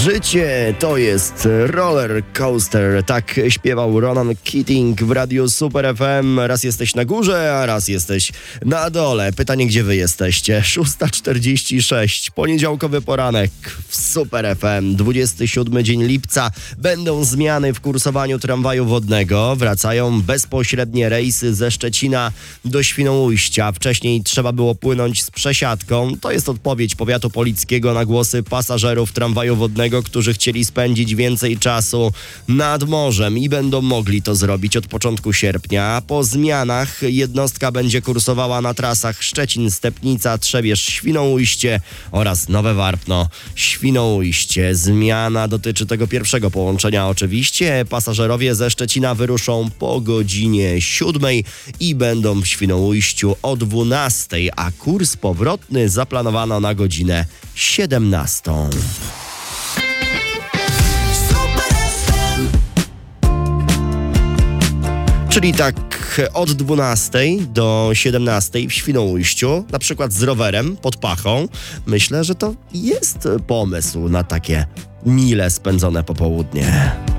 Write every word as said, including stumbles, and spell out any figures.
Życie to jest roller coaster. Tak śpiewał Ronan Keating w Radiu Super F M. Raz jesteś na górze, a raz jesteś na dole. Pytanie, gdzie wy jesteście? szósta czterdzieści sześć. Poniedziałkowy poranek w Super F M. dwudziesty siódmy dzień lipca. Będą zmiany w kursowaniu tramwaju wodnego. Wracają bezpośrednie rejsy ze Szczecina do Świnoujścia. Wcześniej trzeba było płynąć z przesiadką. To jest odpowiedź powiatu polickiego na głosy pasażerów tramwaju wodnego, którzy chcieli spędzić więcej czasu nad morzem i będą mogli to zrobić od początku sierpnia. Po zmianach jednostka będzie kursowała na trasach Szczecin-Stepnica, Trzebież-Świnoujście oraz Nowe Warpno-Świnoujście. Zmiana dotyczy tego pierwszego połączenia oczywiście. Pasażerowie ze Szczecina wyruszą po godzinie siódmej i będą w Świnoujściu o dwunastej, a kurs powrotny zaplanowano na godzinę siedemnastą. Czyli tak od dwunastej do siedemnastej w Świnoujściu, na przykład z rowerem pod pachą. Myślę, że to jest pomysł na takie mile spędzone popołudnie.